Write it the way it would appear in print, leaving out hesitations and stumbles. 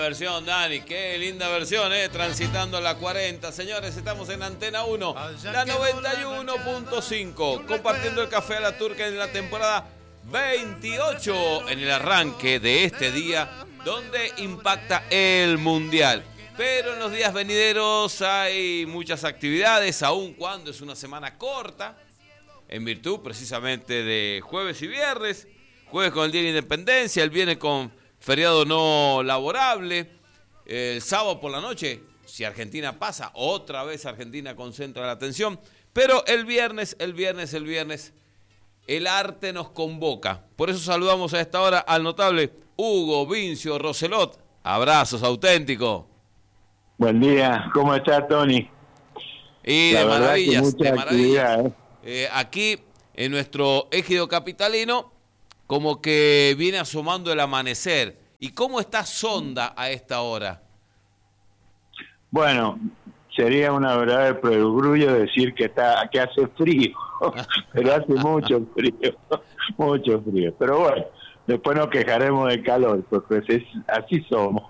Versión, Dani, qué linda versión, transitando la 40. Señores, estamos en Antena 1, la 91.5, compartiendo el café a la turca en la temporada 28, en el arranque de este día, donde impacta el Mundial. Pero en los días venideros hay muchas actividades, aun cuando es una semana corta, en virtud precisamente de jueves y viernes. Jueves con el Día de la Independencia, el viernes con feriado no laborable, el sábado por la noche, si Argentina pasa, otra vez Argentina concentra la atención, pero el viernes, el arte nos convoca. Por eso saludamos a esta hora al notable Hugo Vincio Roselot. Abrazos auténticos. Buen día, ¿cómo está, Tony? Y de maravillas, de maravillas. Aquí, en nuestro ejido capitalino, como que viene asomando el amanecer. ¿Y cómo está Sonda a esta hora? Bueno, sería una verdadera perogrullo decir que hace frío, pero hace mucho frío. Pero bueno, después nos quejaremos del calor, porque así somos.